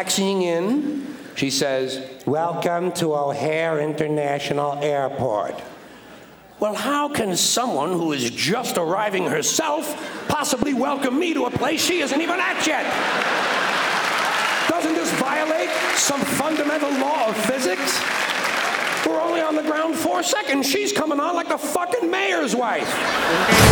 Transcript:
taxiing in, she says, "Welcome to O'Hare International Airport." well, how can someone who is just arriving herself possibly welcome me to a place she isn't even at yet? Doesn't this violate some fundamental law of physics? We're only on the ground 4 seconds. She's coming on like the fucking mayor's wife.